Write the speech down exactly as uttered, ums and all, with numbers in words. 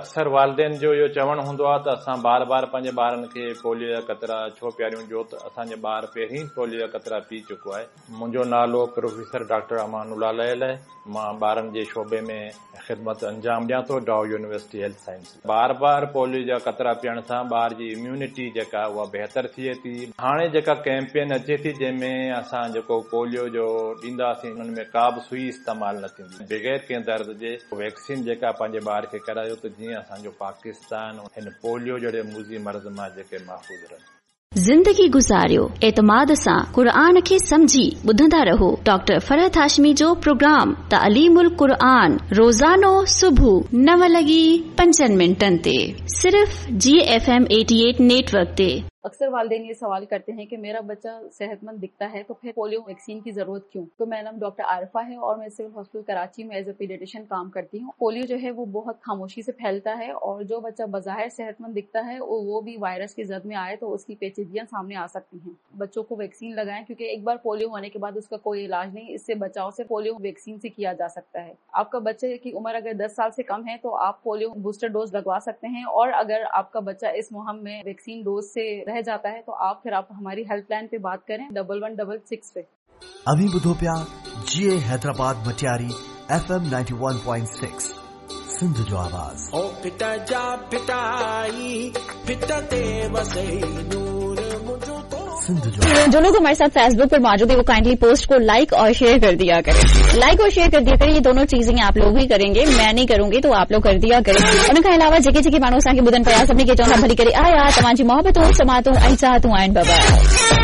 अक्सर वालदेन जो इहो चवणु हूंदो आहे त असां बार बार पंहिंजे ॿारनि खे पोलियो जा कतरा छो पियारियूं, जो त असांजे ॿार पहिरीं पोलियो जा कतरा पी चुको आहे। मुंहिंजो नालो प्रोफेसर डॉक्टर अमानुल्लाह लयल आहे। मां ॿारनि जे शोबे में ख़िदमत अंजाम ॾियां थो, डाउ यूनिवर्सिटी हेल्थ साइंस। बार बार पोलियो जा कतरा पीअण सां ॿार जी इम्यूनिटी जेका उहा बहितर थिए थी। हाणे जेका कैंपेन अचे थी जंहिंमें असां जेको पोलियो जो ॾींदासीं हुन में का बि सुई इस्तेमालु न थींदी, बग़ैर कंहिं दर्द जे वैक्सीन जेका पंहिंजे ॿार खे करायो त जीअं असांजो पाकिस्तान हिन पोलियो जहिड़े मूज़ी मर्ज़ मां जेके महफ़ूज़ रहनि। ज़िंदगी गुज़ारियो एतमाद सां क़ुरान खे समझी ॿुधंदा रहो डॉक्टर फरहत हाशमी जो प्रोग्राम तालीमुल क़ुरान रोज़ानो सुबुह नव लॻी पंजनि मिंटनि ते सिर्फ़ जी एफ एम अठासी नेटवर्क ते। अक्सर वालिदैन ये सवाल करते हैं कि मेरा बच्चा सेहतमंद दिखता है तो फिर पोलियो वैक्सीन की जरूरत क्यों। तो मेरा नाम डॉक्टर आरिफा है और मैं सिविल हॉस्पिटल कराची में एज ए पीडियाट्रिशियन काम करती हूँ। पोलियो जो है वो बहुत खामोशी से फैलता है और जो बच्चा बज़ाहिर सेहतमंद दिखता है वो भी वायरस की जद में आए तो उसकी पेचीदगियां सामने आ सकती हैं। बच्चों को वैक्सीन लगाएं क्योंकि एक बार पोलियो होने के बाद उसका कोई इलाज नहीं, इससे बचाव से पोलियो वैक्सीन से किया जा सकता है। आपका बच्चे की उम्र अगर दस साल से कम है तो आप पोलियो बूस्टर डोज लगवा सकते हैं और अगर आपका बच्चा इस मुहिम में वैक्सीन डोज से रह जाता है तो आप फिर आप हमारी हेल्पलाइन पे बात करें डबल वन डबल सिक्स पे। अभी बुधो प्या जीए Hyderabad Matiari F M ninety one point six Sindh जो आवाज। ओ पिता जा पिताई पिता ते वसे नूर मुझो तो सिंध जो। जो लोग हमारे साथ फेसबुक पर मौजूद है वो काइंडली पोस्ट को लाइक और शेयर कर दिया करें। लाइक और शेयर कर दिया करें, ये दोनों चीजें आप लोग ही करेंगे, मैं नहीं करूंगी तो आप लोग कर दिया करें। उनके अलावा जेके जेके माण्हू असांखे ॿुधनि पिया सभिनी खे चवंदा भली करे आया तव्हांजी मोहबतूं समातूं ऐं चाहतूं आहिनि बाबा।